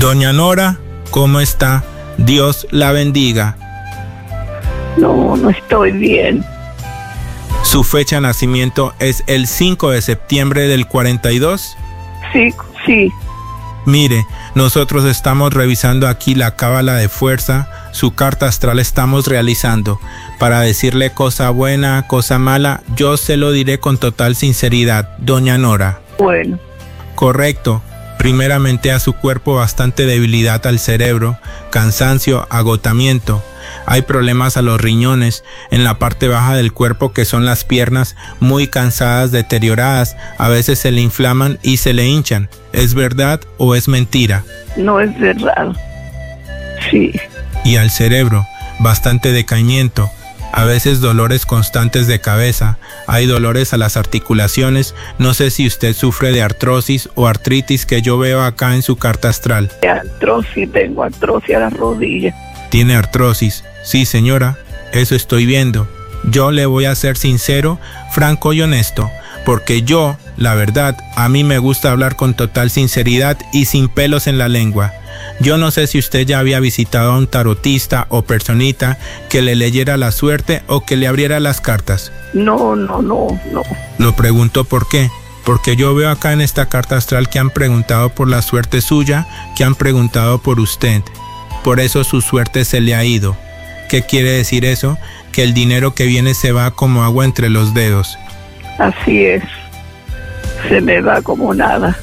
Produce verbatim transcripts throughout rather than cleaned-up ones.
Doña Nora, ¿cómo está? Dios la bendiga. No, no estoy bien. ¿Su fecha de nacimiento es el cinco de septiembre del cuarenta y dos? Sí, sí. Mire, nosotros estamos revisando aquí la cábala de fuerza, su carta astral estamos realizando. Para decirle cosa buena, cosa mala, yo se lo diré con total sinceridad, doña Nora. Bueno. Correcto. Primeramente a su cuerpo bastante debilidad al cerebro, cansancio, agotamiento. Hay problemas a los riñones, en la parte baja del cuerpo que son las piernas, muy cansadas, deterioradas, a veces se le inflaman y se le hinchan. ¿Es verdad o es mentira? No es verdad. Sí. Y al cerebro, bastante decaimiento, a veces dolores constantes de cabeza, hay dolores a las articulaciones, no sé si usted sufre de artrosis o artritis que yo veo acá en su carta astral. Artrosis, tengo artrosis a las rodillas. ¿Tiene artrosis? Sí, señora, eso estoy viendo. Yo le voy a ser sincero, franco y honesto, porque yo, la verdad, a mí me gusta hablar con total sinceridad y sin pelos en la lengua. Yo no sé si usted ya había visitado a un tarotista o personita que le leyera la suerte o que le abriera las cartas. No, no, no, no. Lo pregunto por qué. Porque yo veo acá en esta carta astral que han preguntado por la suerte suya, que han preguntado por usted. Por eso su suerte se le ha ido. ¿Qué quiere decir eso? Que el dinero que viene se va como agua entre los dedos. Así es. Se me va como nada.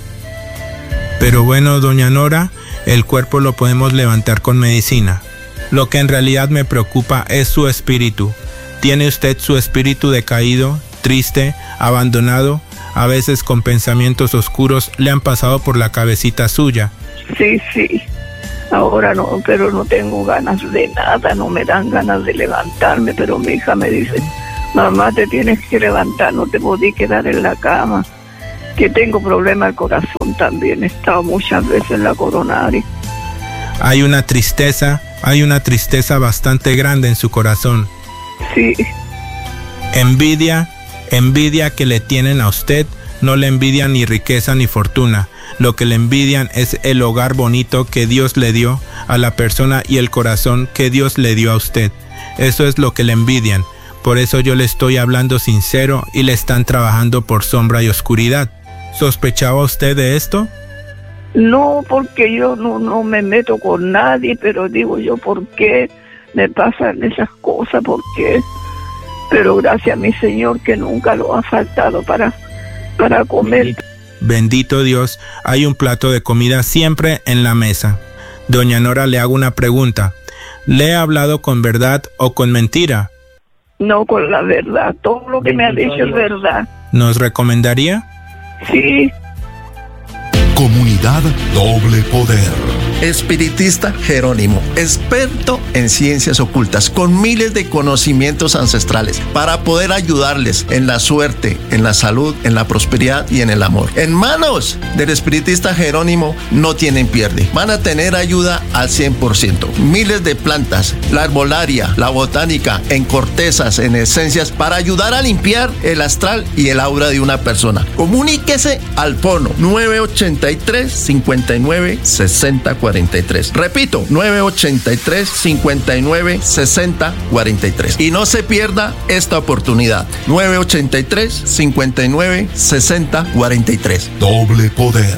Pero bueno, doña Nora, el cuerpo lo podemos levantar con medicina. Lo que en realidad me preocupa es su espíritu. ¿Tiene usted su espíritu decaído, triste, abandonado? A veces con pensamientos oscuros le han pasado por la cabecita suya. Sí, sí. Ahora no, pero no tengo ganas de nada, no me dan ganas de levantarme, pero mi hija me dice, mamá, te tienes que levantar, no te podí quedar en la cama. Que tengo problema al corazón también, he estado muchas veces en la coronaria. Hay una tristeza, hay una tristeza bastante grande en su corazón. Sí. Envidia, envidia que le tienen a usted, no le envidian ni riqueza ni fortuna. Lo que le envidian es el hogar bonito que Dios le dio a la persona y el corazón que Dios le dio a usted. Eso es lo que le envidian. Por eso yo le estoy hablando sincero y le están trabajando por sombra y oscuridad. ¿Sospechaba usted de esto? No, porque yo no, no me meto con nadie, pero digo yo, ¿por qué me pasan esas cosas? ¿Por qué? Pero gracias a mi Señor que nunca lo ha faltado para, para comer. Bendito Dios, hay un plato de comida siempre en la mesa. Doña Nora, le hago una pregunta. ¿Le he hablado con verdad o con mentira? No, con la verdad. Todo lo que me ha dicho es verdad. ¿Nos recomendaría? Sí. Comunidad Doble Poder. Espiritista Jerónimo, experto en ciencias ocultas, con miles de conocimientos ancestrales para poder ayudarles en la suerte, en la salud, en la prosperidad y en el amor. En manos del espiritista Jerónimo no tienen pierde. Van a tener ayuda al cien por ciento. Miles de plantas, la herbolaria, la botánica, en cortezas, en esencias, para ayudar a limpiar el astral y el aura de una persona. Comuníquese al fono nueve ochenta y tres, cincuenta y nueve, sesenta, cuarenta y tres. Repito, nueve ochenta y tres, cincuenta y nueve, sesenta, cuarenta y tres. Y no se pierda esta oportunidad. nueve ochenta y tres, cincuenta y nueve, sesenta, cuarenta y tres. Doble Poder.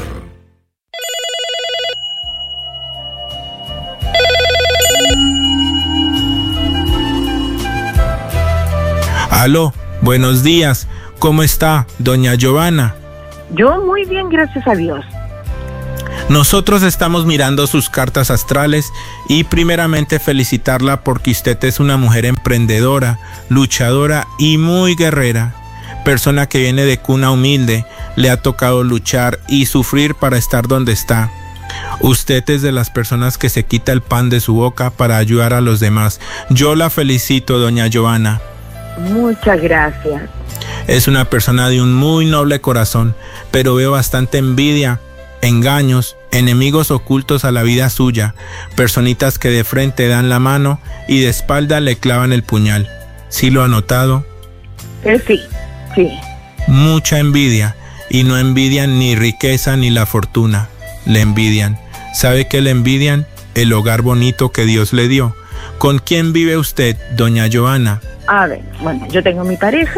Aló, buenos días. ¿Cómo está, doña Giovanna? Yo muy bien, gracias a Dios. Nosotros estamos mirando sus cartas astrales y primeramente felicitarla porque usted es una mujer emprendedora, luchadora y muy guerrera. Persona que viene de cuna humilde, le ha tocado luchar y sufrir para estar donde está. Usted es de las personas que se quita el pan de su boca para ayudar a los demás. Yo la felicito, doña Giovanna. Muchas gracias. Es una persona de un muy noble corazón, pero veo bastante envidia, engaños, enemigos ocultos a la vida suya, personitas que de frente dan la mano y de espalda le clavan el puñal. ¿Sí lo ha notado? Eh, sí, sí. Mucha envidia, y no envidian ni riqueza ni la fortuna, le envidian ¿Sabe que le envidian? El hogar bonito que Dios le dio. ¿Con quién vive usted, doña Joana? A ver, bueno, yo tengo mi pareja,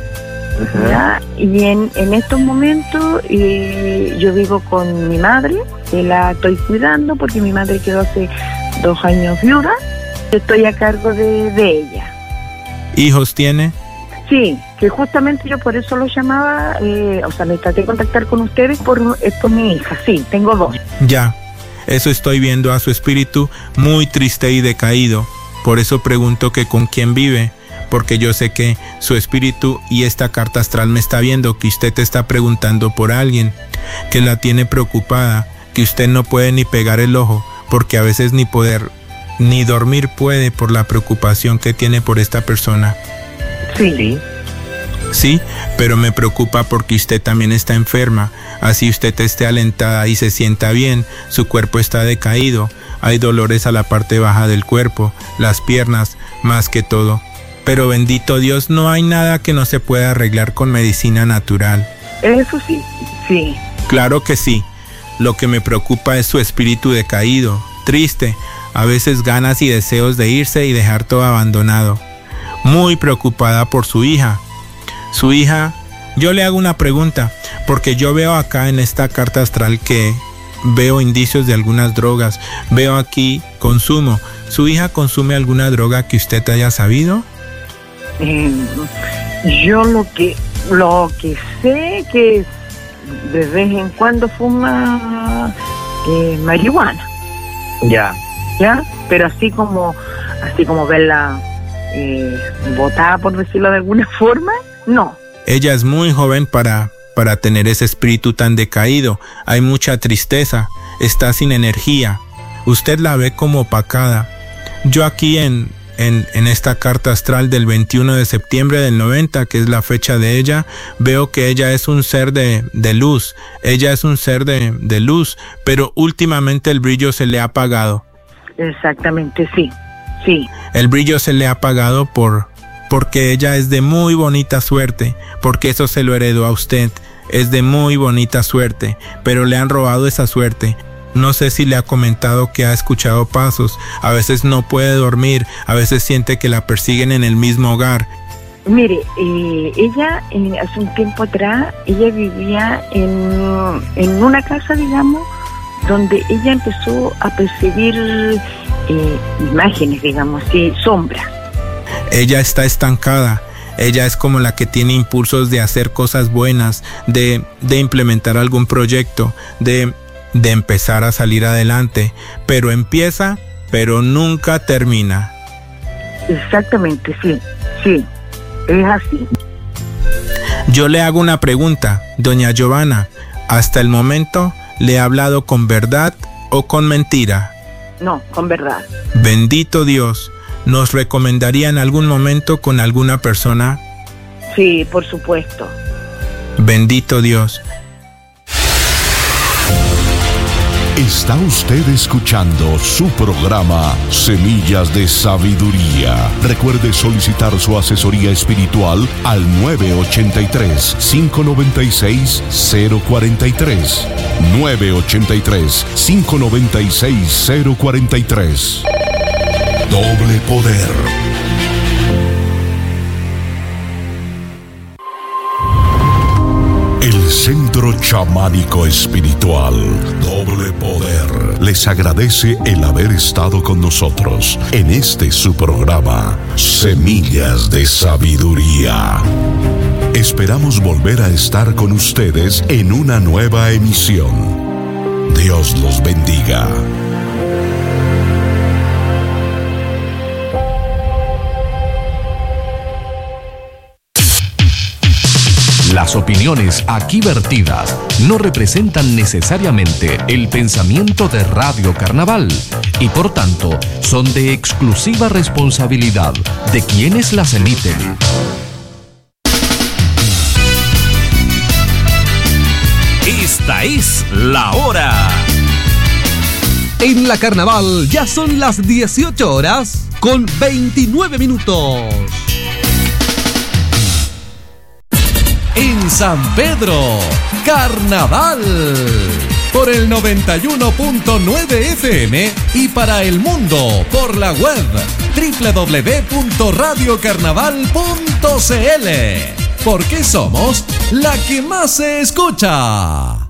¿ya? Y en, en estos momentos eh, yo vivo con mi madre, que la estoy cuidando porque mi madre quedó hace dos años viuda. Yo estoy a cargo de, de ella. ¿Hijos tiene? Sí, que justamente yo por eso lo llamaba, eh, o sea, me traté de contactar con ustedes por, es por mi hija, sí, tengo dos. Ya, eso estoy viendo a su espíritu muy triste y decaído. Por eso pregunto que con quién vive, porque yo sé que su espíritu y esta carta astral me está viendo, que usted te está preguntando por alguien, que la tiene preocupada, que usted no puede ni pegar el ojo, porque a veces ni poder, ni dormir puede por la preocupación que tiene por esta persona. Sí. Sí, pero me preocupa porque usted también está enferma. Así usted esté alentada y se sienta bien, su cuerpo está decaído. Hay dolores a la parte baja del cuerpo, las piernas, más que todo. Pero bendito Dios, no hay nada que no se pueda arreglar con medicina natural. Eso sí, sí. Claro que sí. Lo que me preocupa es su espíritu decaído, triste, a veces ganas y deseos de irse y dejar todo abandonado. Muy preocupada por su hija. Su hija, yo le hago una pregunta, porque yo veo acá en esta carta astral que veo indicios de algunas drogas. Veo aquí consumo. ¿Su hija consume alguna droga que usted haya sabido? Eh, yo lo que lo que sé que de vez en cuando fuma eh, marihuana. Ya. ¿Ya? Pero así como así como verla eh, botada, por decirlo de alguna forma, no. Ella es muy joven para, para tener ese espíritu tan decaído. Hay mucha tristeza, está sin energía. Usted la ve como opacada. Yo aquí en, en, en esta carta astral del veintiuno de septiembre del noventa, que es la fecha de ella, veo que ella es un ser de, de luz. Ella es un ser de, de luz, pero últimamente el brillo se le ha apagado. Exactamente, sí, sí. El brillo se le ha apagado por, porque ella es de muy bonita suerte, porque eso se lo heredó a usted. Es de muy bonita suerte, pero le han robado esa suerte. No sé si le ha comentado que ha escuchado pasos, a veces no puede dormir, a veces siente que la persiguen en el mismo hogar. Mire, eh, ella eh, hace un tiempo atrás, ella vivía en, en una casa, digamos, donde ella empezó a percibir eh, imágenes, digamos, sí, sombras. Ella está estancada. Ella es como la que tiene impulsos de hacer cosas buenas, de, de implementar algún proyecto, de, de empezar a salir adelante. Pero empieza, pero nunca termina. Exactamente, sí, sí, es así. Yo le hago una pregunta, doña Joana. Hasta el momento, ¿le ha hablado con verdad o con mentira? No, con verdad. Bendito Dios. ¿Nos recomendaría en algún momento con alguna persona? Sí, por supuesto. Bendito Dios. Está usted escuchando su programa Semillas de Sabiduría. Recuerde solicitar su asesoría espiritual al nueve ocho tres, cinco nueve seis, cero cuatro tres. nueve ocho tres, cinco nueve seis, cero cuatro tres. Doble poder. El Centro Chamánico Espiritual Doble Poder les agradece el haber estado con nosotros en este su programa Semillas de Sabiduría. Esperamos volver a estar con ustedes en una nueva emisión. Dios los bendiga. Las opiniones aquí vertidas no representan necesariamente el pensamiento de Radio Carnaval y por tanto son de exclusiva responsabilidad de quienes las emiten. Esta es la hora. En la Carnaval ya son las dieciocho horas con veintinueve minutos. En San Pedro, Carnaval. por el noventa y uno punto nueve F M y para el mundo por la web doble u doble u doble u punto radio carnaval punto c l, porque somos la que más se escucha.